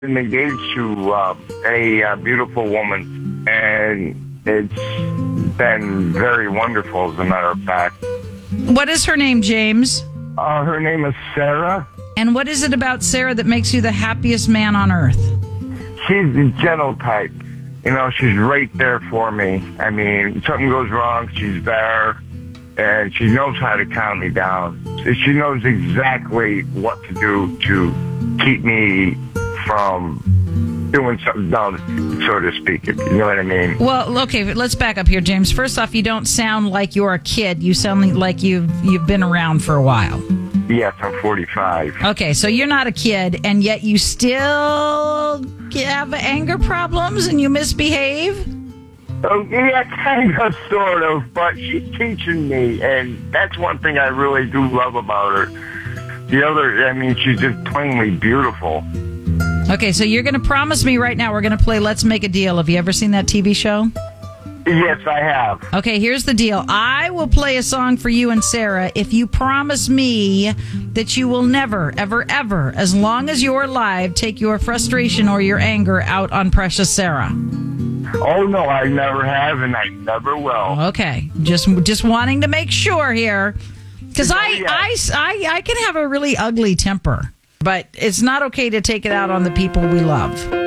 I'm engaged to a beautiful woman, and it's been very wonderful, as a matter of fact. What is her name, James? Her name is Sarah. And what is it about Sarah that makes you the happiest man on earth? She's the gentle type. You know, she's right there for me. I mean, if something goes wrong, she's there, and she knows how to calm me down. She knows exactly what to do to keep me from doing something dumb, so to speak, if you know what I mean. Well, okay, let's back up here, James. First off, you don't sound like you're a kid. You sound like you've been around for a while. Yes, I'm 45. Okay, so you're not a kid, and yet you still have anger problems and you misbehave? Oh, yeah, kind of, sort of, but she's teaching me, and that's one thing I really do love about her. The other, I mean, she's just plainly beautiful. Okay, so you're going to promise me right now we're going to play Let's Make a Deal. Have you ever seen that TV show? Yes, I have. Okay, here's the deal. I will play a song for you and Sarah if you promise me that you will never, ever, ever, as long as you're alive, take your frustration or your anger out on precious Sarah. Oh, no, I never have, and I never will. Okay, just wanting to make sure here. Because I can have a really ugly temper, but it's not okay to take it out on the people we love.